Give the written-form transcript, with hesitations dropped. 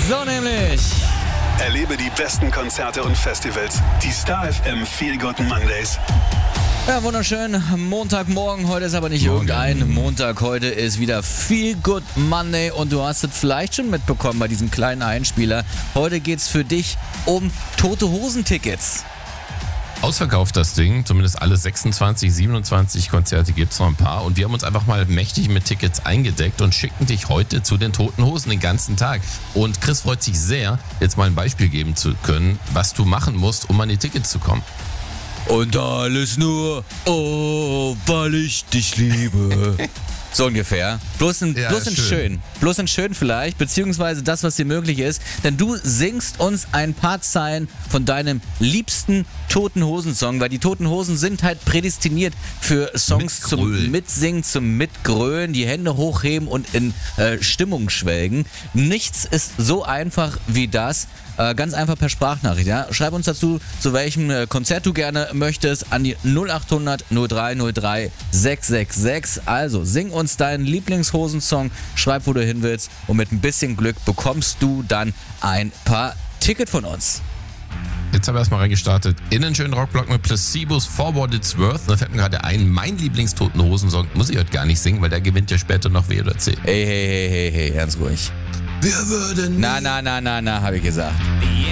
So nämlich. Erlebe die besten Konzerte und Festivals. Die Star FM Feel Good Mondays. Ja, wunderschön. Montagmorgen. Heute ist aber nicht irgendein Montag. Heute ist wieder Feel Good Monday. Und du hast es vielleicht schon mitbekommen bei diesem kleinen Einspieler. Heute geht's für dich um Tote Hosen-Tickets. Ausverkauft das Ding, zumindest alle 26, 27 Konzerte gibt es noch ein paar und wir haben uns einfach mal mächtig mit Tickets eingedeckt und schicken dich heute zu den Toten Hosen den ganzen Tag. Und Chris freut sich sehr, jetzt mal ein Beispiel geben zu können, was du machen musst, um an die Tickets zu kommen. Und alles nur, oh, weil ich dich liebe. So ungefähr. Bloß in schön. Bloß in schön vielleicht, beziehungsweise das, was dir möglich ist. Denn du singst uns ein paar Zeilen von deinem liebsten Toten Hosen-Song, weil die Toten Hosen sind halt prädestiniert für Songs zum Mitsingen, zum Mitgrölen, die Hände hochheben und in Stimmung schwelgen. Nichts ist so einfach wie das. Ganz einfach per Sprachnachricht. Ja? Schreib uns dazu, zu welchem Konzert du gerne möchtest, an die 0800 0303 666. Also sing uns deinen Lieblingshosensong, schreib, wo du hin willst und mit ein bisschen Glück bekommst du dann ein paar Tickets von uns. Jetzt haben wir erstmal reingestartet in einen schönen Rockblock mit Placebos For What It's Worth. Da fällt mir gerade ein, mein Lieblingstoten Hosen-Song muss ich heute gar nicht singen, weil der gewinnt ja später noch W oder C. Hey, ganz ruhig. Wir würden... Na, habe ich gesagt.